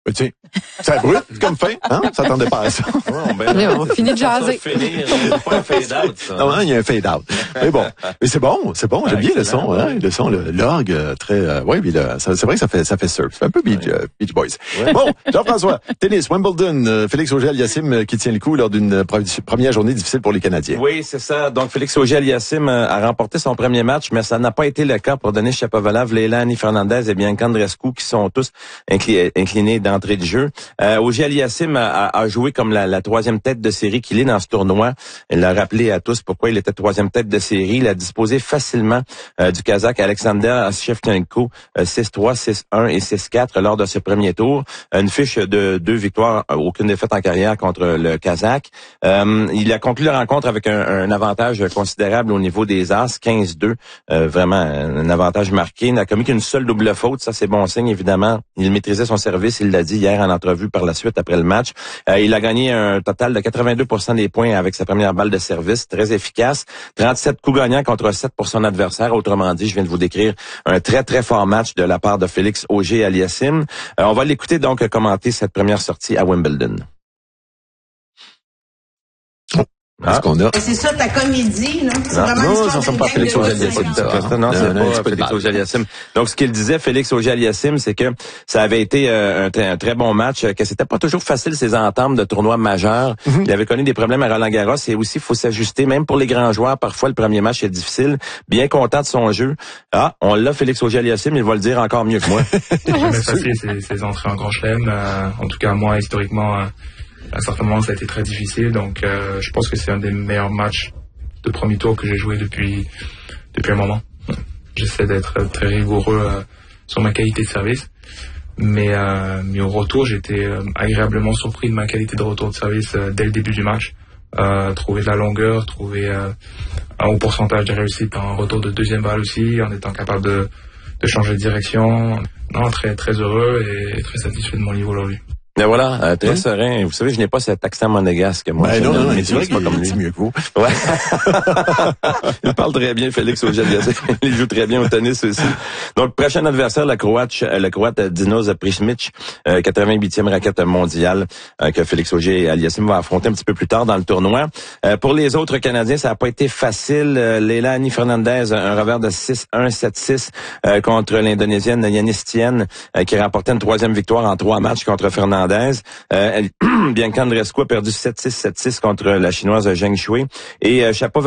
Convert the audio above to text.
Tiens, c'est brut comme fin, hein? On s'attendait pas à ça. On finit de jaser. Pas un fade-out, ça. Non, il y a un fade-out. Mais bon, mais c'est bon. J'aime bien le son, hein? Le son, l'orgue, très, ouais, puis c'est vrai que ça fait surf. C'est un peu Beach Boys. Ouais. Bon, Jean-François, tennis, Wimbledon, Félix Auger-Aliassime qui tient le coup lors d'une première journée difficile pour les Canadiens. Oui, c'est ça. Donc, Félix Auger-Aliassime a remporté son premier match, mais ça n'a pas été le cas pour Denis Shapovalov, Leilani Fernandez et Bianca Andreescu qui sont tous inclinés d'entrée de jeu. Auger-Aliassime a joué comme la troisième tête de série qu'il est dans ce tournoi. Il a rappelé à tous pourquoi il était troisième tête de série. Il a disposé facilement du Kazakh Alexander Shevchenko 6-3, 6-1 et 6-4 lors de ce premier tour. Une fiche de 2 victoires, aucune défaite en carrière contre le Kazakh. Il a conclu la rencontre avec un avantage considérable au niveau des As, 15-2. Vraiment un avantage marqué. Il n'a commis qu'une seule double faute. Ça, c'est bon signe, évidemment. Il maîtrisait son service. Il l'a dit hier en entrevue par la suite après le match. Il a gagné un total de 82% des points avec sa première balle de service. Très efficace. 37 coups gagnants contre 7 pour son adversaire. Autrement dit, je viens de vous décrire un très, très fort match de la part de Félix Auger-Aliassime. On va l'écouter donc commenter cette première sortie à Wimbledon. Qu'est-ce qu'on a? C'est ça ta comédie, là? Non, ça ressemble pas à Félix Auger-Aliassime. Non, c'est pas Félix Auger-Aliassime. Donc, ce qu'il disait, Félix Auger-Aliassime, c'est que ça avait été un très bon match, que c'était pas toujours facile ses ententes de tournois majeurs. Il avait connu des problèmes à Roland-Garros et aussi, il faut s'ajuster. Même pour les grands joueurs, parfois, le premier match est difficile. Bien content de son jeu. On l'a, Félix Auger-Aliassime, il va le dire encore mieux que moi. C'est jamais facile, ces entrées en Grand Chelem. En tout cas, moi, historiquement, à certains moments, ça a été très difficile, donc je pense que c'est un des meilleurs matchs de premier tour que j'ai joué depuis un moment. J'essaie d'être très rigoureux sur ma qualité de service, mais au retour, j'étais agréablement surpris de ma qualité de retour de service dès le début du match. Trouver de la longueur, trouver un haut pourcentage de réussite en retour de deuxième balle aussi, en étant capable de changer de direction. Non, très, très heureux et très satisfait de mon niveau aujourd'hui. Mais voilà, très serein. Vous savez, je n'ai pas cet accent monégasque. Moi, non, mais c'est vrai qu'il dit mieux que vous. Ouais. Il parle très bien, Félix Auger-Aliassime. Il joue très bien au tennis aussi. Donc, prochain adversaire, le Croate Dinos Prismic, 88e raquette mondiale, que Félix Auger-Aliassime va affronter un petit peu plus tard dans le tournoi. Pour les autres Canadiens, ça n'a pas été facile. Leilani Fernandez, un revers de 6-1, 7-6 contre l'Indonésienne Yanis Tien, qui remportait une troisième victoire en 3 matchs contre Fernandez. Bianca Andreescu a perdu 7-6, 7-6 contre la Chinoise Zheng Shui. Et Shapovalov